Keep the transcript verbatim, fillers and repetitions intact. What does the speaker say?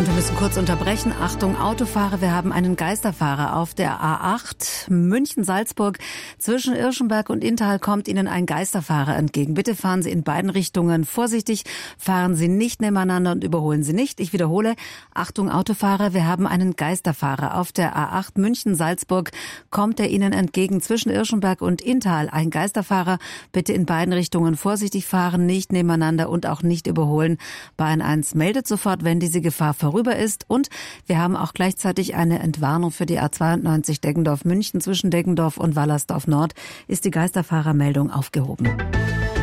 wir müssen kurz unterbrechen. Achtung, Autofahrer, wir haben einen Geisterfahrer auf der A acht München-Salzburg. Zwischen Irschenberg und Inntal kommt Ihnen ein Geisterfahrer entgegen. Bitte fahren Sie in beiden Richtungen vorsichtig, fahren Sie nicht nebeneinander und überholen Sie nicht. Ich wiederhole, Achtung, Autofahrer, wir haben einen Geisterfahrer auf der A acht München-Salzburg. Kommt er Ihnen entgegen zwischen Irschenberg und Inntal ein Geisterfahrer. Bitte in beiden Richtungen vorsichtig fahren, nicht nebeneinander und auch nicht überholen. Bayern eins meldet sofort, wenn diese Gefahr vorüber ist. Und wir haben auch gleichzeitig eine Entwarnung für die A zweiundneunzig Deggendorf-München. Zwischen Deggendorf und Wallersdorf Nord ist die Geisterfahrermeldung aufgehoben.